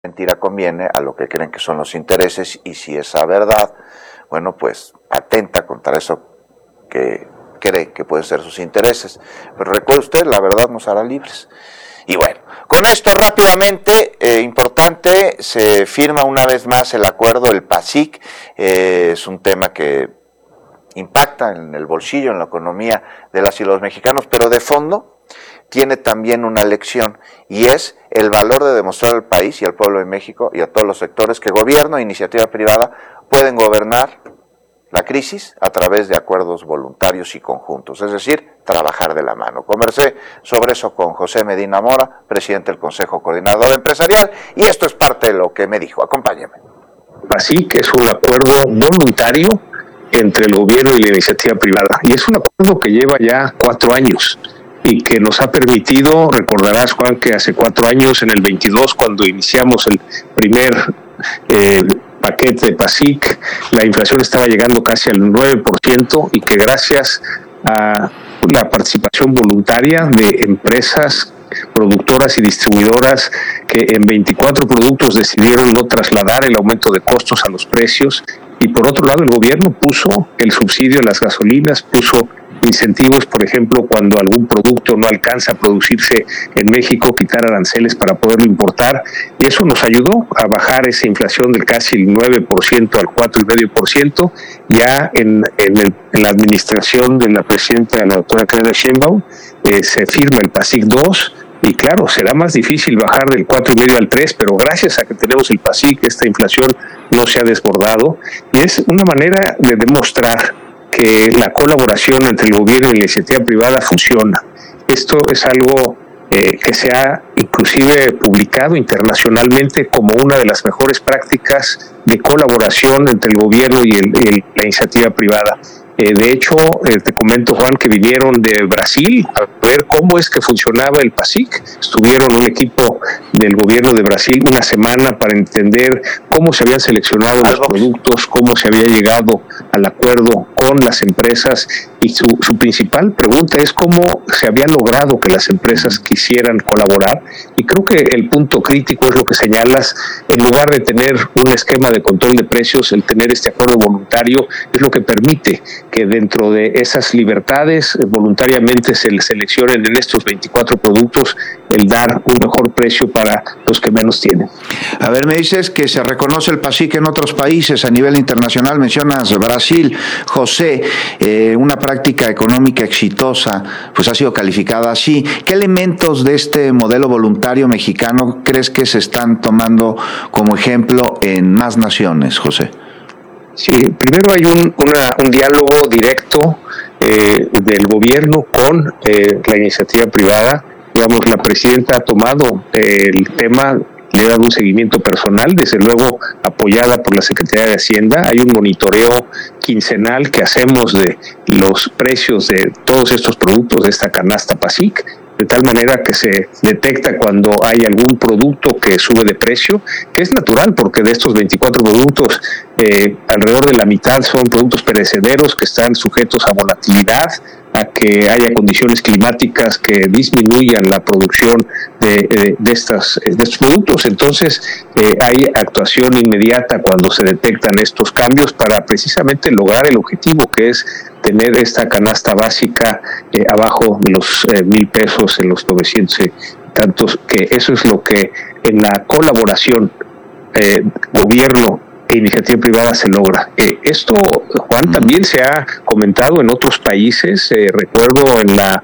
mentira conviene a lo que creen que son los intereses, y si esa verdad, bueno, pues atenta contra eso que cree que pueden ser sus intereses. Pero recuerde usted, la verdad nos hará libres. Y bueno, con esto rápidamente, importante, se firma una vez más el acuerdo, el PASIC. Es un tema que impacta en el bolsillo, en la economía de las y los mexicanos, pero de fondo tiene también una lección, y es el valor de demostrar al país y al pueblo de México y a todos los sectores que gobierno e iniciativa privada pueden gobernar la crisis a través de acuerdos voluntarios y conjuntos, es decir, trabajar de la mano. Conversé sobre eso con José Medina Mora, presidente del Consejo Coordinador Empresarial, y esto es parte de lo que me dijo. Acompáñeme. PASIC es un acuerdo voluntario entre el gobierno y la iniciativa privada, y es un acuerdo que lleva ya 4 años y que nos ha permitido, recordarás, Juan, que hace 4 años, en el 22, cuando iniciamos el primer paquete de PASIC, la inflación estaba llegando casi al 9%, y que gracias a la participación voluntaria de empresas productoras y distribuidoras que en 24 productos decidieron no trasladar el aumento de costos a los precios, y por otro lado el gobierno puso el subsidio a las gasolinas, puso incentivos, por ejemplo, cuando algún producto no alcanza a producirse en México, quitar aranceles para poderlo importar, y eso nos ayudó a bajar esa inflación del casi el 9% al 4,5%. Ya en la administración de la presidenta, la doctora Claudia Sheinbaum, se firma el PASIC 2, y claro, será más difícil bajar del 4,5 al 3, pero gracias a que tenemos el PASIC, esta inflación no se ha desbordado, y es una manera de demostrar que la colaboración entre el gobierno y la iniciativa privada funciona. Esto es algo que se ha inclusive publicado internacionalmente como una de las mejores prácticas de colaboración entre el gobierno y la iniciativa privada. De hecho, te comento, Juan, que vinieron de Brasil a ver cómo es que funcionaba el PASIC. Estuvieron un equipo del gobierno de Brasil una semana para entender cómo se habían seleccionado los productos, cómo se había llegado al acuerdo con las empresas, y su principal pregunta es cómo se había logrado que las empresas quisieran colaborar. Y creo que el punto crítico es lo que señalas: en lugar de tener un esquema de control de precios, el tener este acuerdo voluntario es lo que permite que dentro de esas libertades voluntariamente se seleccionen en estos 24 productos el dar un mejor precio para los que menos tienen. A ver, me dices que se reconoce el PASIC en otros países a nivel internacional, mencionas Brasil. José, una práctica económica exitosa, pues ha sido calificada así. ¿Qué elementos de este modelo voluntario mexicano crees que se están tomando como ejemplo en más naciones, José? Sí, primero hay un diálogo directo del gobierno con la iniciativa privada. Digamos, la presidenta ha tomado el tema, le ha dado un seguimiento personal, desde luego apoyada por la Secretaría de Hacienda. Hay un monitoreo quincenal que hacemos de los precios de todos estos productos de esta canasta PASIC, de tal manera que se detecta cuando hay algún producto que sube de precio, que es natural porque de estos 24 productos, alrededor de la mitad son productos perecederos que están sujetos a volatilidad, a que haya condiciones climáticas que disminuyan la producción de estos productos. Entonces hay actuación inmediata cuando se detectan estos cambios para precisamente lograr el objetivo, que es tener esta canasta básica abajo de los 1,000 pesos, en los 900 y tantos, que eso es lo que en la colaboración gobierno e iniciativa privada se logra. Esto, Juan, también se ha comentado en otros países. Recuerdo en la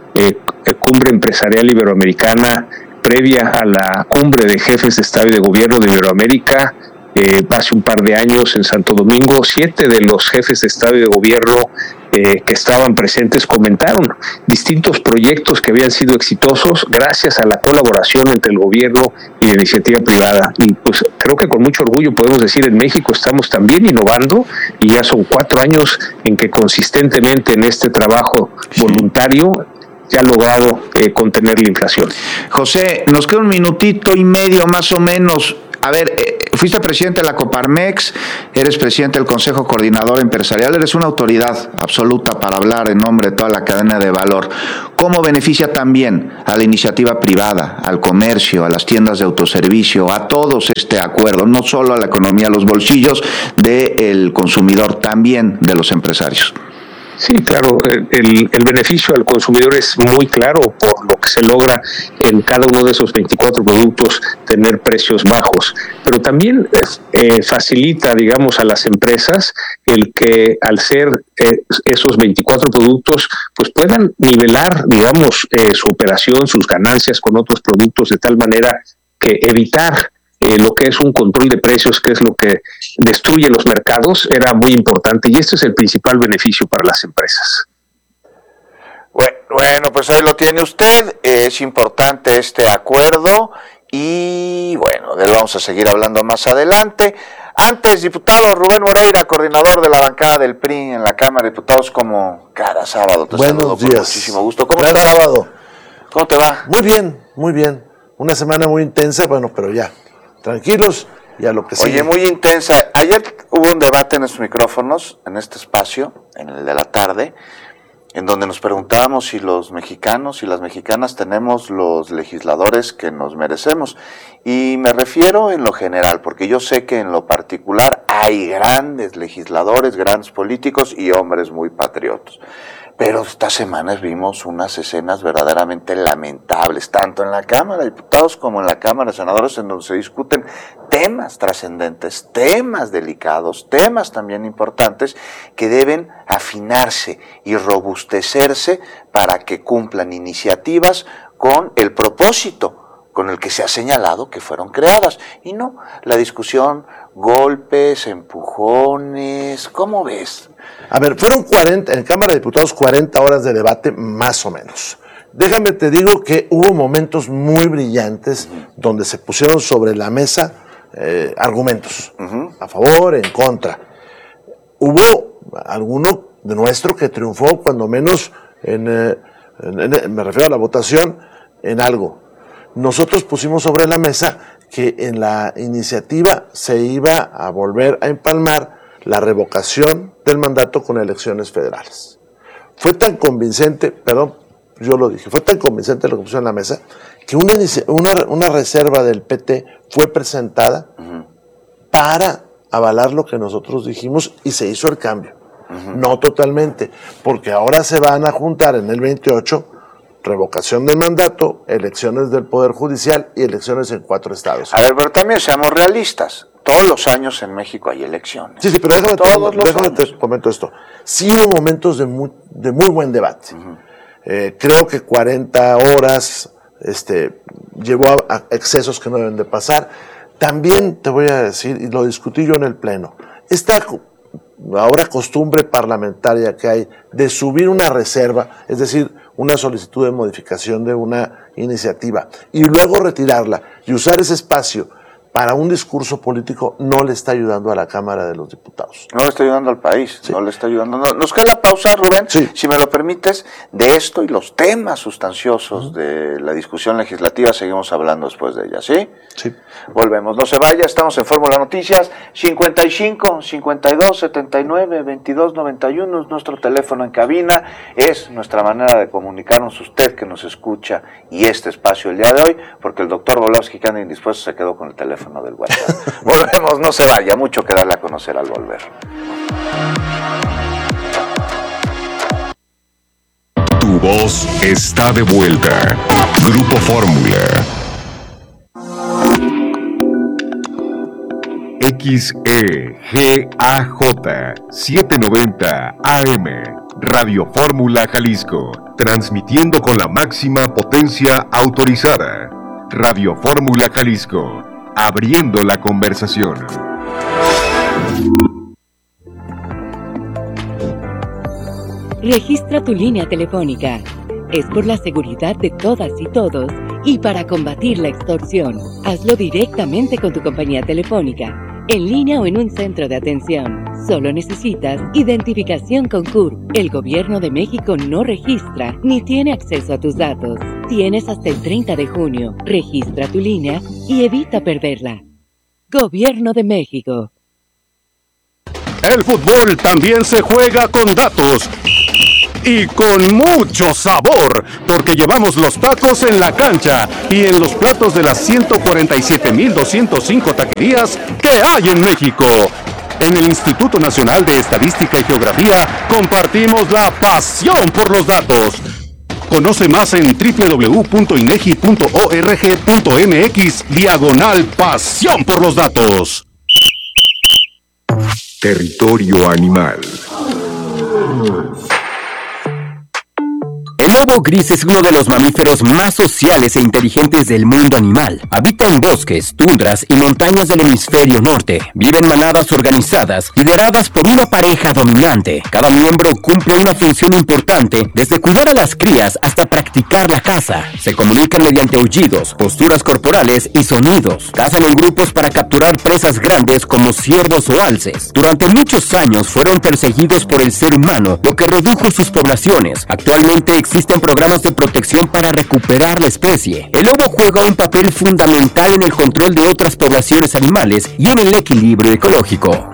cumbre empresarial iberoamericana previa a la cumbre de jefes de Estado y de Gobierno de Iberoamérica, hace un par de años en Santo Domingo, 7 de los jefes de Estado y de Gobierno que estaban presentes comentaron distintos proyectos que habían sido exitosos gracias a la colaboración entre el gobierno y la iniciativa privada. Y pues creo que con mucho orgullo podemos decir, en México estamos también innovando, y ya son 4 años en que consistentemente en este trabajo voluntario se ha logrado contener la inflación. José, nos queda 1 minutito y medio más o menos. A ver, Fuiste presidente de la Coparmex, eres presidente del Consejo Coordinador Empresarial, eres una autoridad absoluta para hablar en nombre de toda la cadena de valor. ¿Cómo beneficia también a la iniciativa privada, al comercio, a las tiendas de autoservicio, a todos este acuerdo, no solo a la economía, a los bolsillos del consumidor, también de los empresarios? Sí, claro, el beneficio al consumidor es muy claro por lo que se logra en cada uno de esos 24 productos tener precios bajos, pero también facilita, digamos, a las empresas el que al ser esos 24 productos pues puedan nivelar, digamos, su operación, sus ganancias con otros productos de tal manera que evitar lo que es un control de precios, que es lo que destruye los mercados, era muy importante y este es el principal beneficio para las empresas. Bueno, pues ahí lo tiene usted, es importante este acuerdo y bueno, de él vamos a seguir hablando más adelante. Antes, diputado Rubén Moreira, coordinador de la bancada del PRI en la Cámara de Diputados, como cada sábado. Te saludo con muchísimo gusto. ¿Cómo estás? Sábado. ¿Cómo te va? Muy bien, muy bien. Una semana muy intensa, bueno, pero ya. Tranquilos y a lo que sigue. Oye, muy intensa. Ayer hubo un debate en estos micrófonos, en este espacio, en el de la tarde, en donde nos preguntábamos si los mexicanos y las mexicanas tenemos los legisladores que nos merecemos. Y me refiero en lo general, porque yo sé que en lo particular hay grandes legisladores, grandes políticos y hombres muy patriotas. Pero estas semanas vimos unas escenas verdaderamente lamentables, tanto en la Cámara de Diputados como en la Cámara de Senadores, en donde se discuten temas trascendentes, temas delicados, temas también importantes que deben afinarse y robustecerse para que cumplan iniciativas con el propósito con el que se ha señalado que fueron creadas. Y no, la discusión, golpes, empujones, ¿cómo ves? A ver, fueron 40, en Cámara de Diputados, 40 horas de debate, más o menos. Déjame te digo que hubo momentos muy brillantes donde se pusieron sobre la mesa argumentos, a favor, en contra. Hubo alguno de nuestro que triunfó, cuando menos, me refiero a la votación, en algo. Nosotros pusimos sobre la mesa que en la iniciativa se iba a volver a empalmar la revocación del mandato con elecciones federales. Fue tan convincente, perdón, yo lo dije, fue tan convincente lo que pusieron en la mesa que una reserva del PT fue presentada para avalar lo que nosotros dijimos y se hizo el cambio. No totalmente, porque ahora se van a juntar en el 28 revocación del mandato, elecciones del Poder Judicial y elecciones en 4 estados. A ver, pero también seamos realistas. Todos los años en México hay elecciones. Sí, pero déjame te comento esto. Sí hubo momentos de muy buen debate. Creo que 40 horas llevó a excesos que no deben de pasar. También te voy a decir, y lo discutí yo en el Pleno, esta ahora costumbre parlamentaria que hay de subir una reserva, es decir, una solicitud de modificación de una iniciativa y luego retirarla y usar ese espacio para un discurso político, no le está ayudando a la Cámara de los Diputados. No le está ayudando al país, sí. No le está ayudando. No, nos queda la pausa, Rubén, sí. Si me lo permites, de esto y los temas sustanciosos de la discusión legislativa, seguimos hablando después de ella, ¿sí? Sí. Volvemos, no se vaya, estamos en Fórmula Noticias, 55 52 79 22 91, es nuestro teléfono en cabina, es nuestra manera de comunicarnos, usted que nos escucha, y este espacio el día de hoy, porque el doctor Volosky, que anda indispuesto, se quedó con el teléfono del WhatsApp. Volvemos, no se vaya, mucho que darle a conocer al volver. Tu voz está de vuelta. Grupo Fórmula. XEGAJ 790 AM. Radio Fórmula Jalisco. Transmitiendo con la máxima potencia autorizada. Radio Fórmula Jalisco. Abriendo la conversación. Registra tu línea telefónica. Es por la seguridad de todas y todos y para combatir la extorsión. Hazlo directamente con tu compañía telefónica, en línea o en un centro de atención. Solo necesitas identificación con CURP. El Gobierno de México no registra ni tiene acceso a tus datos. Tienes hasta el 30 de junio. Registra tu línea y evita perderla. Gobierno de México. El fútbol también se juega con datos y con mucho sabor, porque llevamos los tacos en la cancha y en los platos de las 147,205 taquerías que hay en México. En el Instituto Nacional de Estadística y Geografía compartimos la pasión por los datos. Conoce más en www.inegi.org.mx/pasión por los datos. Territorio animal. El lobo gris es uno de los mamíferos más sociales e inteligentes del mundo animal. Habita en bosques, tundras y montañas del hemisferio norte. Vive en manadas organizadas, lideradas por una pareja dominante. Cada miembro cumple una función importante, desde cuidar a las crías hasta practicar la caza. Se comunican mediante aullidos, posturas corporales y sonidos. Cazan en grupos para capturar presas grandes como ciervos o alces. Durante muchos años fueron perseguidos por el ser humano, lo que redujo sus poblaciones. Actualmente existen programas de protección para recuperar la especie. El lobo juega un papel fundamental en el control de otras poblaciones animales y en el equilibrio ecológico.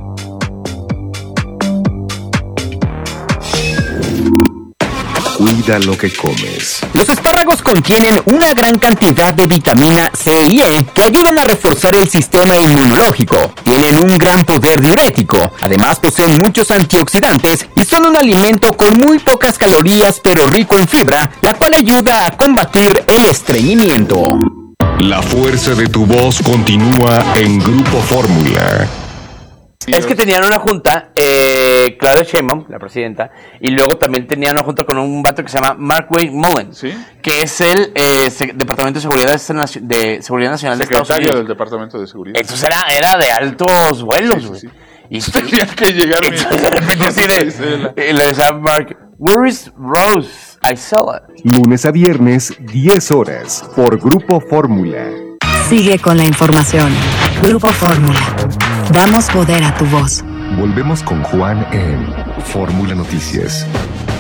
Cuida lo que comes. Los espárragos contienen una gran cantidad de vitamina C y E que ayudan a reforzar el sistema inmunológico. Tienen un gran poder diurético. Además poseen muchos antioxidantes y son un alimento con muy pocas calorías pero rico en fibra, la cual ayuda a combatir el estreñimiento. La fuerza de tu voz continúa en Grupo Fórmula. Es que tenían una junta, Claudia Sheinbaum, la presidenta, y luego también tenían una junta con un vato que se llama Mark Wade Mullen, ¿sí? Que es el Departamento de Seguridad Nacional de Estados Unidos. Secretario del Departamento de Seguridad. Entonces era de altos vuelos, güey. Sí. Y tenía que llegar. Entonces de repente así le decía a Mark, where is Rose Isela? Lunes a viernes, 10 horas, por Grupo Fórmula. Sigue con la información. Grupo Fórmula. Damos poder a tu voz. Volvemos con Juan en Fórmula Noticias.